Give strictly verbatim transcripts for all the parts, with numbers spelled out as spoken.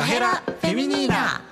ヘラフェミニーナ。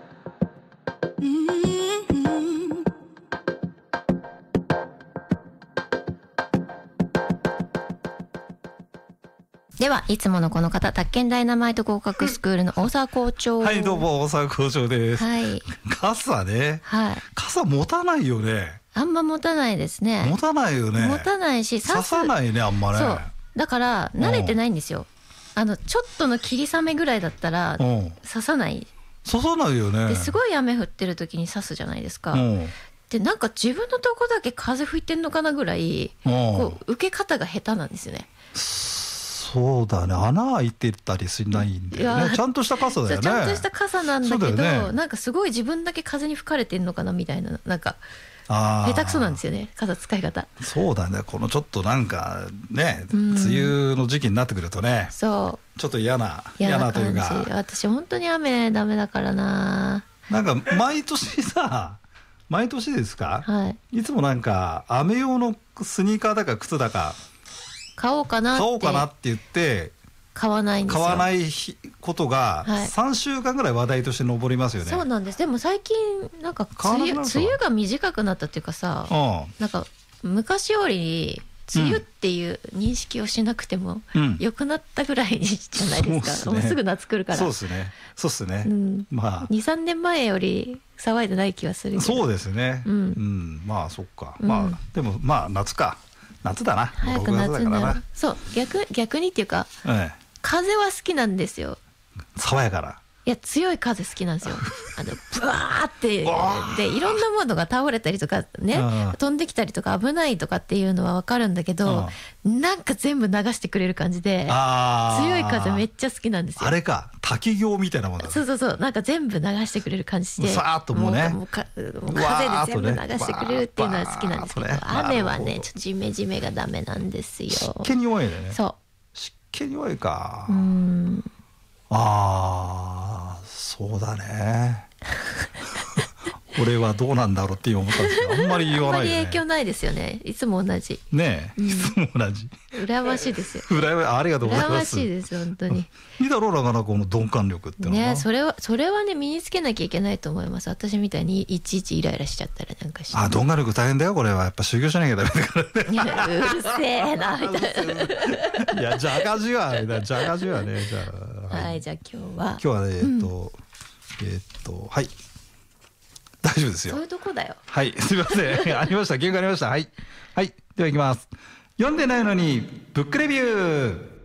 ではいつものこの方、宅建ダイナマイト合格スクールの大沢校長。 はい、どうも大沢校長です。 はい。 傘ね。 はい。 傘持たないよね。 あんま持たないですね。 持たないよね。 持たないし、 刺さないね、あんまね。 そう。だから慣れてないんですよ。あのちょっとの霧雨ぐらいだったら刺さない。 刺さないよね。 ですごい雨降ってる時に刺すじゃないですか。でなんか自分のとこだけ風吹いてんのかなぐらいこう受け方が下手なんですよね。 そうだね、穴開いてたりしないんだよね。ちゃんとした傘だよね。 ちゃんとした傘なんだけど、 ね、 なんかすごい自分だけ風に吹かれてんのかなみたいな、なんか下手くそなんですよね、傘使い方。 そうだね、このちょっとなんかね、梅雨の時期になってくるとね、 そうちょっと嫌な嫌なというか。 私本当に雨ダメだからな。 なんか毎年さ毎年ですか、 はい、 いつもなんか雨用のスニーカーだか靴だか買おうかなって買おうかなって言って買わないんですよ。 買わないことがさんしゅうかんぐらい話題として上りますよね。 そうなんです。でも最近なんか梅雨、梅雨が短くなったっていうかさ、うん、なんか昔より梅雨っていう認識をしなくても良くなったぐらいじゃないですか。うん、もうすぐ夏来るから。 そうですね。そうですね。うん、まあにさんねんまえより騒いでない気はするけど。 そうですね。うん、うん、まあそっか。うん、まあでもまあ夏か。夏だな。 早く夏になる。そう、逆逆にっていうか、ええ、風は好きなんですよ。 爽やかな。 いや強い風好きなんですよ。あのブワーってでいろんなものが倒れたりとかね、飛んできたりとか危ないとかっていうのは分かるんだけど、なんか全部流してくれる感じで強い風めっちゃ好きなんですよ。 あれか滝行みたいなものだ、ね。そうそうそう、なんか全部流してくれる感じで、 さーっともうね、 もうかもう風で全部流してくれるっていうのは好きなんですけど、雨はねちょっとジメジメがダメなんですよ。 湿気に弱いね。 そう。 湿気に弱いか。 うん。 ああ、そうだね。俺はどうなんだろうって今思ったんですけど、あんまり言わないよね。あんまり影響ないですよね。いつも同じ。ねえ、いつも同じ。 羨ましいですよ。 羨ましい、ありがとうございます。 羨ましいです本当に。 いいだろうなかなかこの鈍感力ってのは。 ね、それはそれはね身につけなきゃいけないと思います。私みたいにいちいちイライラしちゃったらなんかして。 あ、鈍感力大変だよこれは。やっぱ修行しなきゃダメだからね。うるせえなみたいな。いやじゃがじわみたいな、じゃがじわね。じゃあ。はい、じゃあ今日は。 今日はねえっとえっとはい。大丈夫ですよ。 そういうとこだよ。 はい、すみません。ありました。原稿ありました。はい。はい。では行きます。読んでないのにブックレビュー。